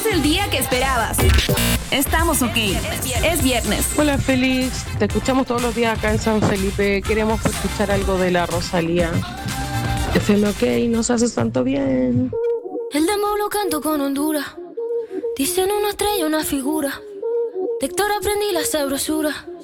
Es el día que esperabas. Estamos ok. Es viernes. Hola Félix, te escuchamos todos los días acá en San Felipe. Queremos escuchar algo de la Rosalía. FM OK, nos haces tanto bien. El demo lo canto con Honduras. Dicen una estrella, una figura. De Héctor aprendí la sabrosura.